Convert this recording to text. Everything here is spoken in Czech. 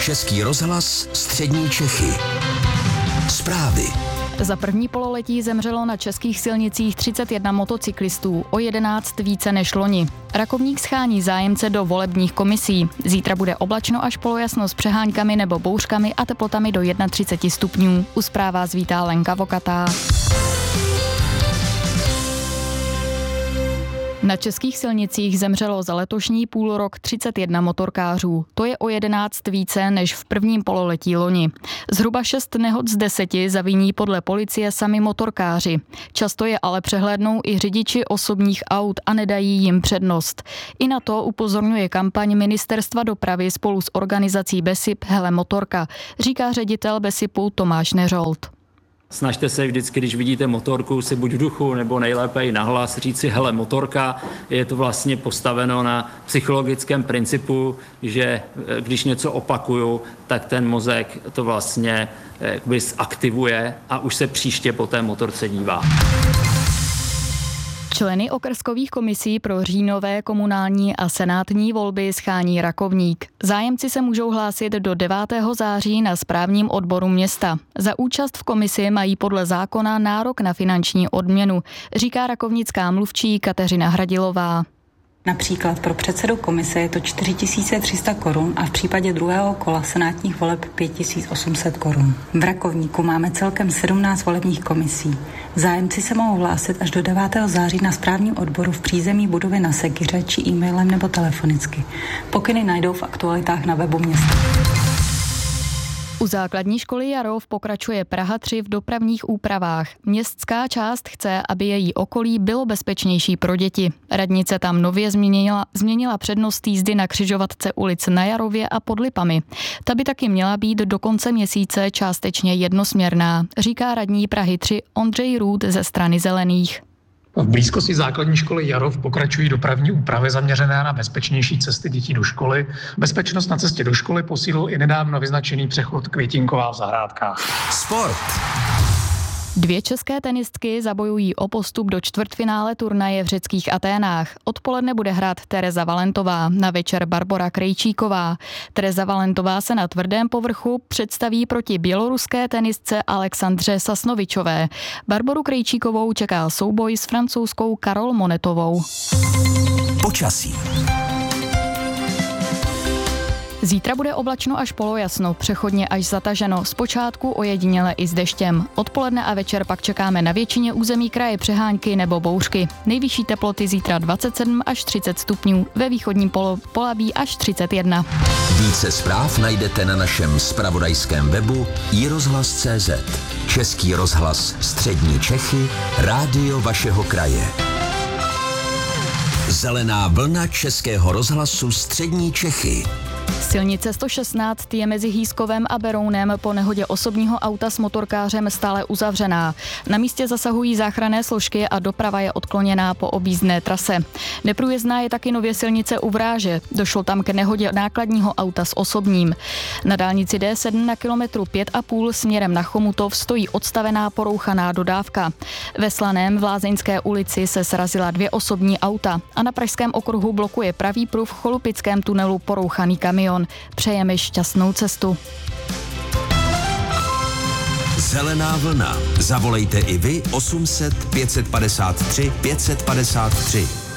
Český rozhlas Střední Čechy. Zprávy. Za první pololetí zemřelo na českých silnicích 31 motocyklistů, o 11 více než loni. Rakovník schání zájemce do volebních komisí. Zítra bude oblačno až polojasno s přeháňkami nebo bouřkami a teplotami do 31 stupňů. U zpráv vás vítá Lenka Vokatá. Na českých silnicích zemřelo za letošní půlrok 31 motorkářů. To je o 11 více než v prvním pololetí loni. Zhruba 6 nehod z 10 zaviní podle policie sami motorkáři. Často je ale přehlédnou i řidiči osobních aut a nedají jim přednost. I na to upozorňuje kampaň Ministerstva dopravy spolu s organizací BESIP Hele motorka, říká ředitel BESIPu Tomáš Neřolt. Snažte se vždycky, když vidíte motorku, si buď v duchu nebo nejlépe i nahlas říct si hele motorka. Je to vlastně postaveno na psychologickém principu, že když něco opakuju, tak ten mozek to vlastně zaktivuje a už se příště po té motorce dívá. Členy okrskových komisí pro říjnové komunální a senátní volby schání Rakovník. Zájemci se můžou hlásit do 9. září na správním odboru města. Za účast v komisi mají podle zákona nárok na finanční odměnu, říká rakovnická mluvčí Kateřina Hradilová. Například pro předsedu komise je to 4300 korun a v případě druhého kola senátních voleb 5800 korun. V Rakovníku máme celkem 17 volebních komisí. Zájemci se mohou hlásit až do 9. září na správním odboru v přízemí budovy na Sekyře či e-mailem nebo telefonicky. Pokyny najdou v aktualitách na webu města. U základní školy Jarov pokračuje Praha 3 v dopravních úpravách. Městská část chce, aby její okolí bylo bezpečnější pro děti. Radnice tam nově změnila přednost jízdy na křižovatce ulic na Jarově a pod Lipami. Ta by taky měla být do konce měsíce částečně jednosměrná, říká radní Prahy 3 Ondřej Růd ze strany Zelených. V blízkosti základní školy Jarov pokračují dopravní úpravy zaměřené na bezpečnější cesty dětí do školy. Bezpečnost na cestě do školy posílil i nedávno vyznačený přechod Květinková v zahrádkách. Sport. 2 české tenistky zabojují o postup do čtvrtfinále turnaje v řeckých Aténách. Odpoledne bude hrát Tereza Valentová, na večer Barbora Krejčíková. Tereza Valentová se na tvrdém povrchu představí proti běloruské tenistce Alexandře Sasnovičové. Barboru Krejčíkovou čeká souboj s francouzskou Karol Monetovou. Počasí. Zítra bude oblačno až polojasno, přechodně až zataženo, zpočátku ojediněle i s deštěm. Odpoledne a večer pak čekáme na většině území kraje přehánky nebo bouřky. Nejvyšší teploty zítra 27 až 30 stupňů, ve východním Polabí až 31. Více zpráv najdete na našem zpravodajském webu iRozhlas.cz. Český rozhlas Střední Čechy, rádio vašeho kraje. Zelená vlna Českého rozhlasu Střední Čechy. Silnice 116 je mezi Hýskovem a Berounem po nehodě osobního auta s motorkářem stále uzavřená. Na místě zasahují záchranné složky a doprava je odkloněná po objízdné trase. Neprůjezdná je taky nově silnice u Vráže. Došlo tam k nehodě nákladního auta s osobním. Na dálnici D7 na kilometru 5,5 směrem na Chomutov stojí odstavená porouchaná dodávka. Ve Slaném v Lázeňské ulici se srazila 2 osobní auta a na pražském okruhu blokuje pravý pruh v Cholupickém tunelu porouchaný kamion. Přejeme šťastnou cestu. Zelená vlna. Zavolejte i vy 800 553 553.